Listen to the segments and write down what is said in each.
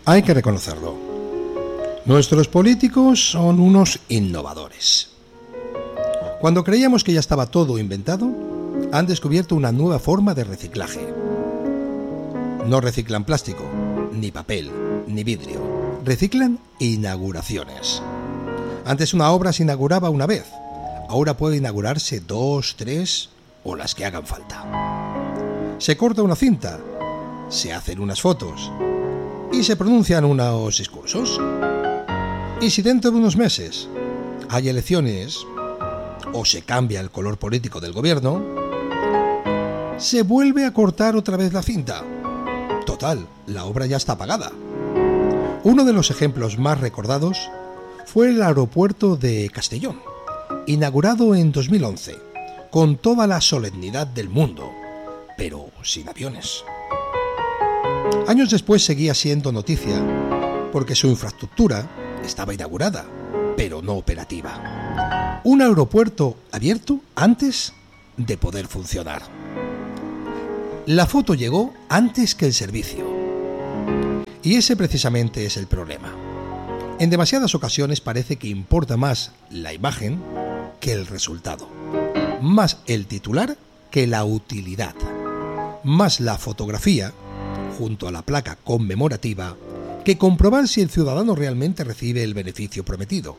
Hay que reconocerlo. Nuestros políticos son unos innovadores. Cuando creíamos que ya estaba todo inventado, han descubierto una nueva forma de reciclaje. No reciclan plástico, ni papel, ni vidrio. Reciclan inauguraciones. Antes una obra se inauguraba una vez. Ahora puede inaugurarse 2, 3 o las que hagan falta. Se corta una cinta, se hacen unas fotos y se pronuncian unos discursos. Y si dentro de unos meses hay elecciones o se cambia el color político del gobierno, se vuelve a cortar otra vez la cinta. Total, la obra ya está pagada. Uno de los ejemplos más recordados fue el aeropuerto de Castellón, inaugurado en 2011, con toda la solemnidad del mundo, pero sin aviones. Años después seguía siendo noticia porque su infraestructura estaba inaugurada, pero no operativa. Un aeropuerto abierto antes de poder funcionar. La foto llegó antes que el servicio. Y ese precisamente es el problema. En demasiadas ocasiones parece que importa más la imagen que el resultado. Más el titular que la utilidad. Más la fotografía, junto a la placa conmemorativa, que comprobar si el ciudadano realmente recibe el beneficio prometido.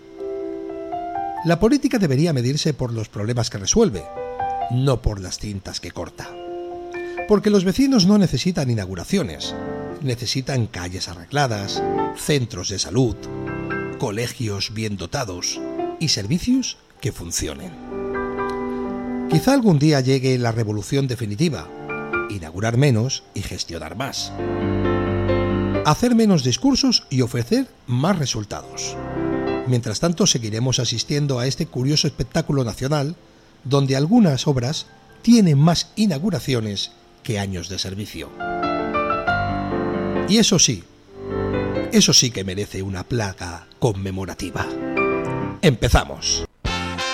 La política debería medirse por los problemas que resuelve, no por las cintas que corta. Porque los vecinos no necesitan inauguraciones, necesitan calles arregladas, centros de salud, colegios bien dotados y servicios que funcionen. Quizá algún día llegue la revolución definitiva, inaugurar menos y gestionar más. Hacer menos discursos y ofrecer más resultados. Mientras tanto, seguiremos asistiendo a este curioso espectáculo nacional, donde algunas obras tienen más inauguraciones que años de servicio. Y eso sí que merece una placa conmemorativa. ¡Empezamos!